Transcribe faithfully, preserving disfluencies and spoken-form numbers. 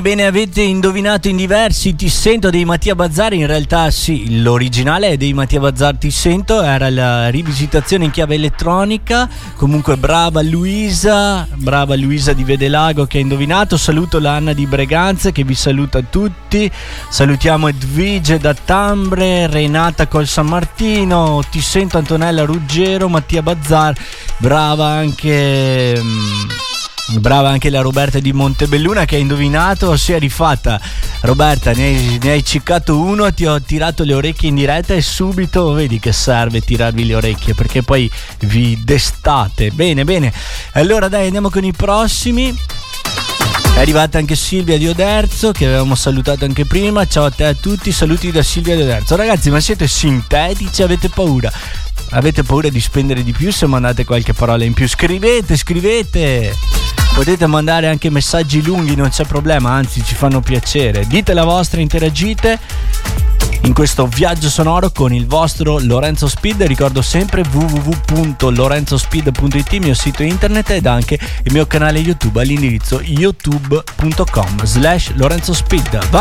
Bene, avete indovinato in diversi Ti sento dei Mattia Bazzar. In realtà sì, l'originale è dei Mattia Bazzar Ti sento, era la rivisitazione in chiave elettronica. Comunque brava Luisa, brava Luisa di Vedelago che ha indovinato. Saluto l'Anna di Breganze che vi saluta tutti. Salutiamo Edvige da Tambre, Renata col San Martino, Ti sento Antonella Ruggero, Mattia Bazzar. Brava anche... Brava anche la Roberta di Montebelluna che ha indovinato. Si è rifatta. Roberta, ne hai, ne hai ciccato uno, ti ho tirato le orecchie in diretta e subito vedi che serve tirarvi le orecchie perché poi vi destate. Bene, bene. Allora dai, andiamo con i prossimi. È arrivata anche Silvia di Oderzo che avevamo salutato anche prima. Ciao a te a tutti, saluti da Silvia di Oderzo. Ragazzi, ma siete sintetici? Avete paura? Avete paura di spendere di più se mandate qualche parola in più? Scrivete, scrivete. Potete mandare anche messaggi lunghi, non c'è problema, anzi ci fanno piacere. Dite la vostra, interagite in questo viaggio sonoro con il vostro Lorenzo Speed. Ricordo sempre w w w punto lorenzo speed punto i t, il mio sito internet, ed anche il mio canale YouTube all'indirizzo youtube punto com slash Lorenzo Speed.